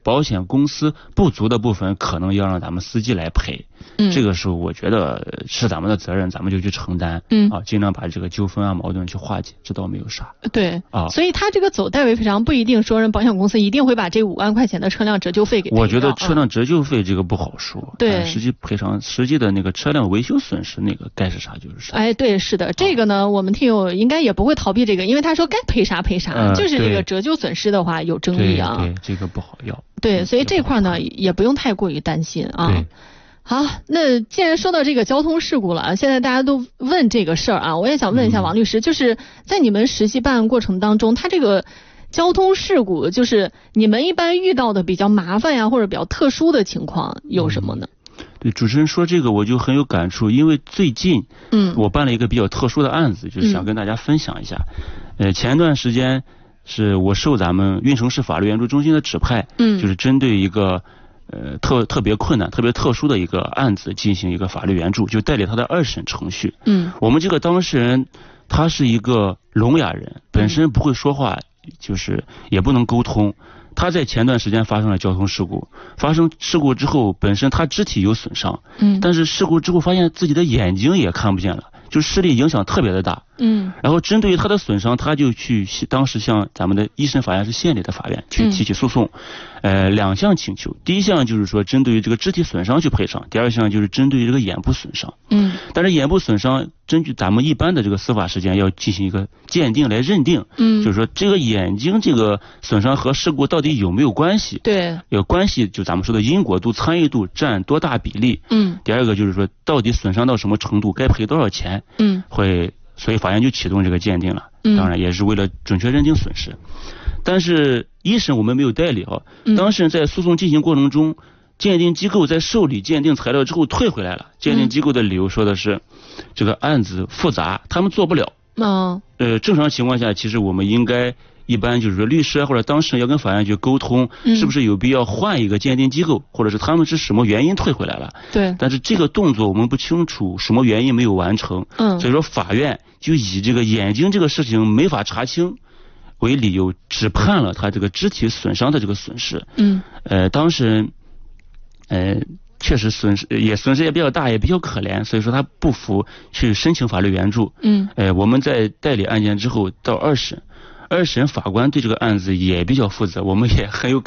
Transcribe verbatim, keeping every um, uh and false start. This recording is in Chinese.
保险公司不足的部分可能要让咱们司机来赔。嗯，这个时候我觉得是咱们的责任，咱们就去承担。嗯啊，尽量把这个纠纷啊矛盾去化解，这倒没有啥。 对啊，所以他这个走代为赔偿不一定说人保险公司一定会把这五万块钱的车辆折旧费给赔掉。 我觉得车辆折旧费这个不好说。对，实际赔偿实际的那个车辆维修损失那个该是啥就是啥。 哎，对，是的，这个呢、啊、我们听友应该也不会逃避这个，因为他说该赔啥赔啥，呃、就是这个折旧损失的话有争议啊。 对，对这个不好要。 对，所以这块呢也不用太过于担心啊。对。好，那既然说到这个交通事故了，现在大家都问这个事儿啊，我也想问一下王律师，嗯、就是在你们实习办案过程当中，他这个交通事故，就是你们一般遇到的比较麻烦呀，或者比较特殊的情况有什么呢？ 嗯、对，主持人说这个我就很有感触，因为最近，嗯，我办了一个比较特殊的案子，就是想跟大家分享一下。嗯、呃，前段时间是我受咱们运城市法律援助中心的指派，嗯，就是针对一个。呃，特特别困难、特别特殊的一个案子进行一个法律援助，就代理他的二审程序。嗯，我们这个当事人他是一个聋哑人，本身不会说话，就是也不能沟通。他在前段时间发生了交通事故，发生事故之后，本身他肢体有损伤，嗯，但是事故之后发现自己的眼睛也看不见了，就视力影响特别的大。嗯，然后针对于他的损伤，他就去当时向咱们的一审法院是县里的法院去提起诉讼，嗯、呃，两项请求，第一项就是说针对于这个肢体损伤去赔偿，第二项就是针对于这个眼部损伤。嗯，但是眼部损伤根据咱们一般的这个司法实践要进行一个鉴定来认定，嗯，就是说这个眼睛这个损伤和事故到底有没有关系？对，有关系就咱们说的因果度、参与度占多大比例？嗯，第二个就是说到底损伤到什么程度，该赔多少钱？嗯，会。所以法院就启动这个鉴定了，当然也是为了准确认定损失。嗯、但是一审我们没有代理啊，当事人在诉讼进行过程中，鉴定机构在受理鉴定材料之后退回来了。鉴定机构的理由说的是，这个案子复杂，他们做不了。嗯，呃，正常情况下，其实我们应该一般就是说律师或者当事人要跟法院去沟通，嗯、是不是有必要换一个鉴定机构，或者是他们是什么原因退回来了？对。但是这个动作我们不清楚什么原因没有完成，嗯，所以说法院就以这个眼睛这个事情没法查清为理由，只判了他这个肢体损伤的这个损失。嗯。呃，当事人，呃。确实损失也损失也比较大，也比较可怜，所以说他不服去申请法律援助。嗯，呃，我们在代理案件之后到二审，二审法官对这个案子也比较负责，我们也很有